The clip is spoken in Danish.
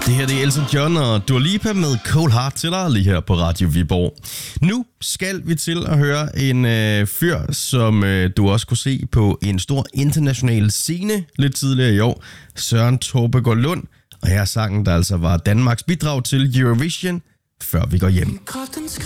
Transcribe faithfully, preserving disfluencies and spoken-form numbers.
Det her det er Elton John og Dua Lipa med Cold Heart til dig lige her på Radio Viborg. Nu skal vi til at høre en øh, fyr, som øh, du også kunne se på en stor international scene lidt tidligere i år. Søren Tobbegaard Lund. Og her er sangen, der altså var Danmarks bidrag til Eurovision, før vi går hjem.